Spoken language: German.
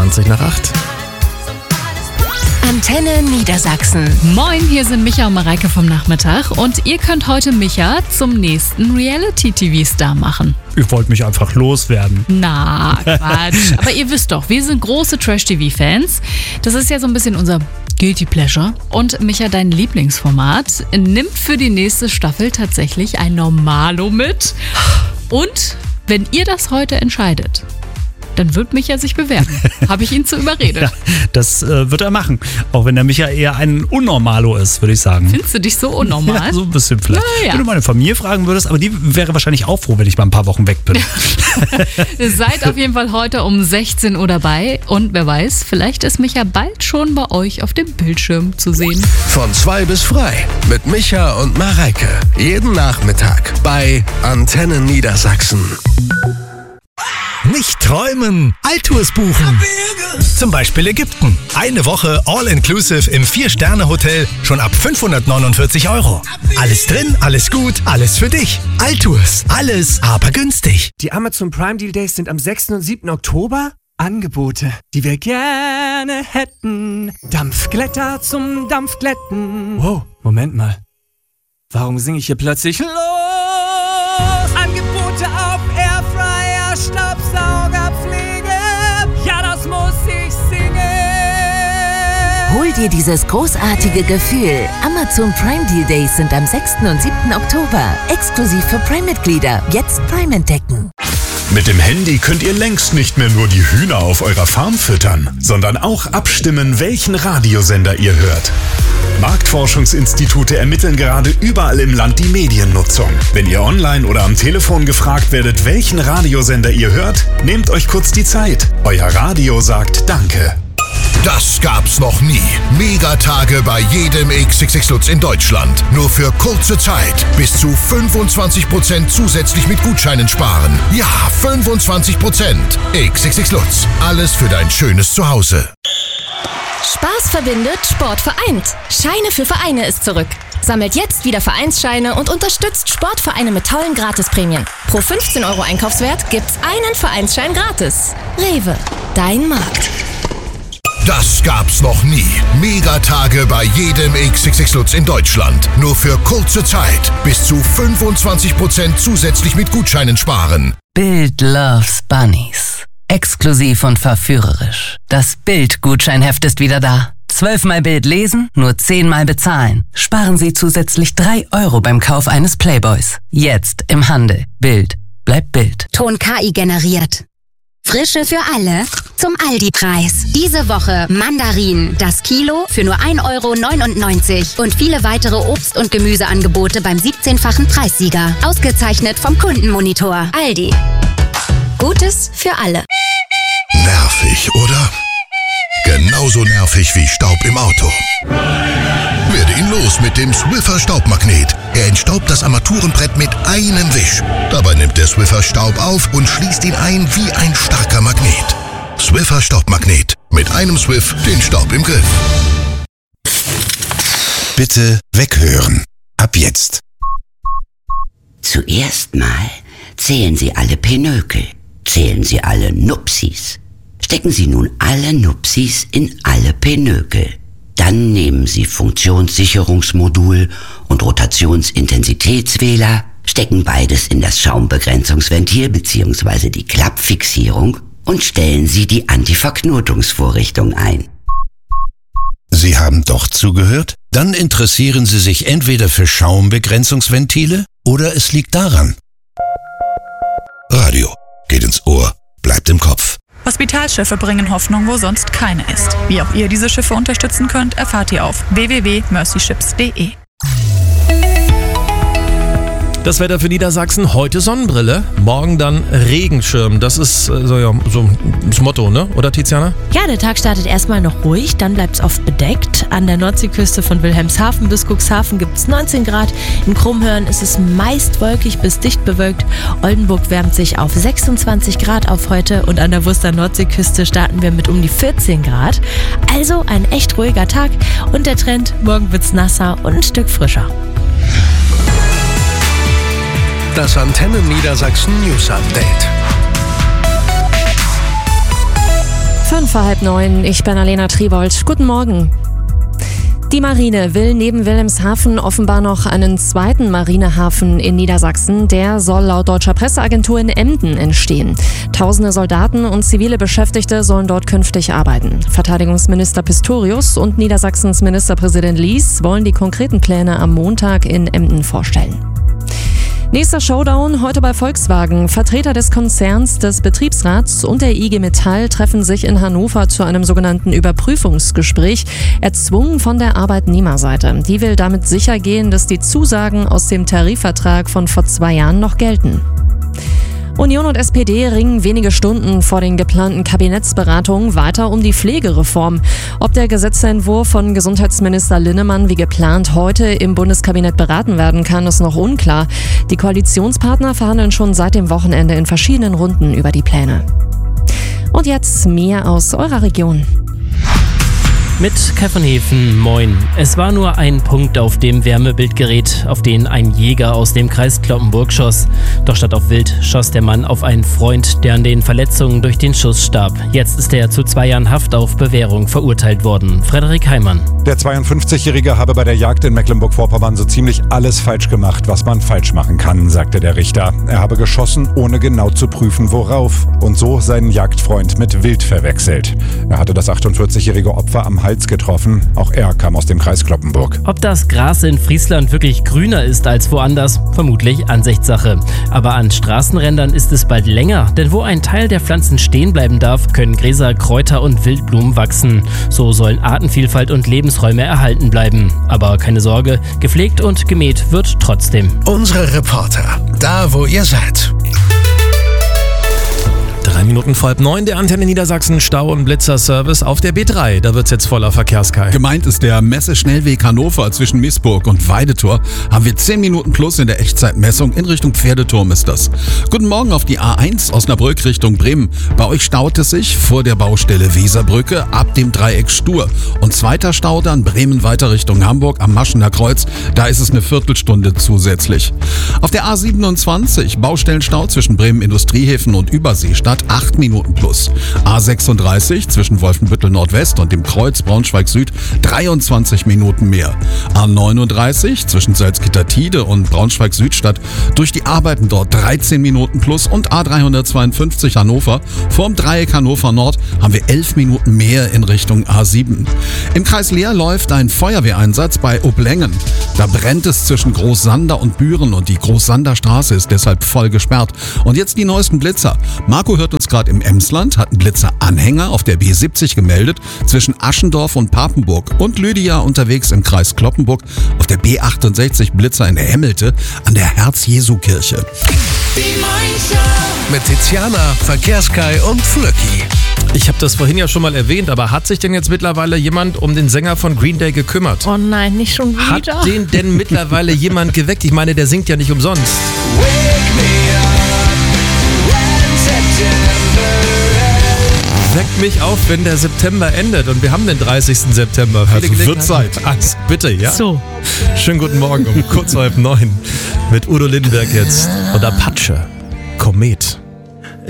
20 nach 8. Antenne Niedersachsen. Moin, hier sind Micha und Mareike vom Nachmittag und ihr könnt heute Micha zum nächsten Reality-TV-Star machen. Ihr wollt mich einfach loswerden. Na, Quatsch. Aber ihr wisst doch, wir sind große Trash-TV-Fans. Das ist ja so ein bisschen unser Guilty Pleasure. Und Micha, dein Lieblingsformat, nimmt für die nächste Staffel tatsächlich ein Normalo mit. Und wenn ihr das heute entscheidet, dann wird Micha sich bewerben. Habe ich ihn zu überredet. Ja, das wird er machen. Auch wenn der Micha eher ein Unnormalo ist, würde ich sagen. Findest du dich so unnormal? Ja, so ein bisschen vielleicht. Ja. Wenn du meine Familie fragen würdest, aber die wäre wahrscheinlich auch froh, wenn ich mal ein paar Wochen weg bin. Seid auf jeden Fall heute um 16 Uhr dabei. Und wer weiß, vielleicht ist Micha bald schon bei euch auf dem Bildschirm zu sehen. Von 2 bis frei mit Micha und Mareike. Jeden Nachmittag bei Antenne Niedersachsen. Nicht träumen, Alltours buchen. Zum Beispiel Ägypten. Eine Woche All-Inclusive im 4-Sterne-Hotel schon ab 549 €. Alles drin, alles gut, alles für dich. Alltours, alles aber günstig. Die Amazon Prime Deal Days sind am 6. und 7. Oktober. Angebote, die wir gerne hätten. Dampfglätter zum Dampfglätten. Wow, Moment mal. Warum singe ich hier plötzlich los? Angebote auf Airfryer, Staubsaugerpflege. Ja, das muss ich singen. Hol dir dieses großartige Gefühl. Amazon Prime Deal Days sind am 6. und 7. Oktober. Exklusiv für Prime-Mitglieder. Jetzt Prime entdecken. Mit dem Handy könnt ihr längst nicht mehr nur die Hühner auf eurer Farm füttern, sondern auch abstimmen, welchen Radiosender ihr hört. Marktforschungsinstitute ermitteln gerade überall im Land die Mediennutzung. Wenn ihr online oder am Telefon gefragt werdet, welchen Radiosender ihr hört, nehmt euch kurz die Zeit. Euer Radio sagt Danke. Das gab's noch nie. Megatage bei jedem XXX Lutz in Deutschland. Nur für kurze Zeit. Bis zu 25% zusätzlich mit Gutscheinen sparen. Ja, 25%. XXX Lutz. Alles für dein schönes Zuhause. Spaß verbindet, Sport vereint. Scheine für Vereine ist zurück. Sammelt jetzt wieder Vereinsscheine und unterstützt Sportvereine mit tollen Gratisprämien. Pro 15 € Einkaufswert gibt's einen Vereinsschein gratis. Rewe, dein Markt. Das gab's noch nie. Megatage bei jedem XXX Lutz in Deutschland. Nur für kurze Zeit. Bis zu 25% zusätzlich mit Gutscheinen sparen. Bild loves Bunnies. Exklusiv und verführerisch. Das Bild-Gutscheinheft ist wieder da. 12-mal Bild lesen, nur 10-mal bezahlen. Sparen Sie zusätzlich 3 € beim Kauf eines Playboys. Jetzt im Handel. Bild bleibt Bild. Ton KI generiert. Frische für alle zum Aldi-Preis. Diese Woche Mandarinen, das Kilo für nur 1,99 € und viele weitere Obst- und Gemüseangebote beim 17-fachen Preissieger. Ausgezeichnet vom Kundenmonitor. Aldi. Gutes für alle. Nervig, oder? Genauso nervig wie Staub im Auto. Werde ihn los mit dem Swiffer Staubmagnet. Er entstaubt das Armaturenbrett mit einem Wisch. Dabei nimmt der Swiffer Staub auf und schließt ihn ein wie ein starker Magnet. Swiffer Staubmagnet. Mit einem Swiff den Staub im Griff. Bitte weghören. Ab jetzt. Zuerst mal zählen Sie alle Pinökel. Zählen Sie alle Nupsis. Stecken Sie nun alle Nupsis in alle Pinökel. Dann nehmen Sie Funktionssicherungsmodul und Rotationsintensitätswähler, stecken beides in das Schaumbegrenzungsventil bzw. die Klappfixierung und stellen Sie die Antiverknotungsvorrichtung ein. Sie haben doch zugehört? Dann interessieren Sie sich entweder für Schaumbegrenzungsventile oder es liegt daran. Radio geht ins Ohr, bleibt im Kopf. Hospitalschiffe bringen Hoffnung, wo sonst keine ist. Wie auch ihr diese Schiffe unterstützen könnt, erfahrt ihr auf www.mercyships.de. Das Wetter für Niedersachsen, heute Sonnenbrille, morgen dann Regenschirm. Das ist so das Motto, ne? Oder Tiziana? Ja, der Tag startet erstmal noch ruhig, dann bleibt es oft bedeckt. An der Nordseeküste von Wilhelmshaven bis Cuxhaven gibt es 19 Grad. In Krummhörn ist es meist wolkig bis dicht bewölkt. Oldenburg wärmt sich auf 26 Grad auf heute und an der Wurster Nordseeküste starten wir mit um die 14 Grad. Also ein echt ruhiger Tag und der Trend, morgen wird's nasser und ein Stück frischer. Das Antenne Niedersachsen News Update. 8:05, ich bin Alena Tribold. Guten Morgen. Die Marine will neben Wilhelmshaven offenbar noch einen zweiten Marinehafen in Niedersachsen. Der soll laut deutscher Presseagentur in Emden entstehen. Tausende Soldaten und zivile Beschäftigte sollen dort künftig arbeiten. Verteidigungsminister Pistorius und Niedersachsens Ministerpräsident Lies wollen die konkreten Pläne am Montag in Emden vorstellen. Nächster Showdown heute bei Volkswagen. Vertreter des Konzerns, des Betriebsrats und der IG Metall treffen sich in Hannover zu einem sogenannten Überprüfungsgespräch, erzwungen von der Arbeitnehmerseite. Die will damit sicher gehen, dass die Zusagen aus dem Tarifvertrag von vor 2 Jahren noch gelten. Union und SPD ringen wenige Stunden vor den geplanten Kabinettsberatungen weiter um die Pflegereform. Ob der Gesetzentwurf von Gesundheitsminister Linnemann wie geplant heute im Bundeskabinett beraten werden kann, ist noch unklar. Die Koalitionspartner verhandeln schon seit dem Wochenende in verschiedenen Runden über die Pläne. Und jetzt mehr aus eurer Region. Mit Kefenhefen, moin. Es war nur ein Punkt auf dem Wärmebildgerät, auf den ein Jäger aus dem Kreis Cloppenburg schoss. Doch statt auf Wild schoss der Mann auf einen Freund, der an den Verletzungen durch den Schuss starb. Jetzt ist er zu 2 Jahren Haft auf Bewährung verurteilt worden. Frederik Heimann. Der 52-Jährige habe bei der Jagd in Mecklenburg-Vorpommern so ziemlich alles falsch gemacht, was man falsch machen kann, sagte der Richter. Er habe geschossen, ohne genau zu prüfen, worauf. Und so seinen Jagdfreund mit Wild verwechselt. Er hatte das 48-jährige Opfer am Hals getroffen. Auch er kam aus dem Kreis Cloppenburg. Ob das Gras in Friesland wirklich grüner ist als woanders? Vermutlich Ansichtssache. Aber an Straßenrändern ist es bald länger, denn wo ein Teil der Pflanzen stehen bleiben darf, können Gräser, Kräuter und Wildblumen wachsen. So sollen Artenvielfalt und Lebensräume erhalten bleiben. Aber keine Sorge, gepflegt und gemäht wird trotzdem. Unsere Reporter, da wo ihr seid. 3 Minuten vor 8:30, der Antenne Niedersachsen Stau- und Blitzerservice auf der B3. Da wird's jetzt voller Verkehrskai. Gemeint ist der Messeschnellweg Hannover zwischen Miesburg und Weidetor. Haben wir 10 Minuten plus in der Echtzeitmessung. In Richtung Pferdeturm ist das. Guten Morgen auf die A1 Osnabrück Richtung Bremen. Bei euch staut es sich vor der Baustelle Weserbrücke ab dem Dreieck Stur. Und zweiter Stau dann Bremen weiter Richtung Hamburg am Maschener Kreuz. Da ist es eine Viertelstunde zusätzlich. Auf der A27 Baustellenstau zwischen Bremen Industriehäfen und Überseestadt 8 Minuten plus. A36 zwischen Wolfenbüttel Nordwest und dem Kreuz Braunschweig Süd 23 Minuten mehr. A39 zwischen Salzgitter-Tide und Braunschweig Südstadt durch die Arbeiten dort 13 Minuten plus und A352 Hannover vorm Dreieck Hannover Nord haben wir 11 Minuten mehr in Richtung A7. Im Kreis Leer läuft ein Feuerwehreinsatz bei Oblengen. Da brennt es zwischen Großsander und Büren und die Großsanderstraße ist deshalb voll gesperrt. Und jetzt die neuesten Blitzer. Marco hört uns gerade im Emsland, hat einen Blitzer-Anhänger auf der B70 gemeldet zwischen Aschendorf und Papenburg und Lydia unterwegs im Kreis Cloppenburg auf der B68 Blitzer in Hemmelte an der Herz-Jesu-Kirche. Mit Tiziana, Verkehrskai und Flöcki. Ich habe das vorhin ja schon mal erwähnt, aber hat sich denn jetzt mittlerweile jemand um den Sänger von Green Day gekümmert? Oh nein, nicht schon wieder. Hat den denn mittlerweile jemand geweckt? Ich meine, der singt ja nicht umsonst. Weckt mich auf, wenn der September endet und wir haben den 30. September. Also wird Zeit. Also, bitte, ja? So. Schönen guten Morgen um kurz vor 8:30 mit Udo Lindenberg jetzt und Apache. Komet.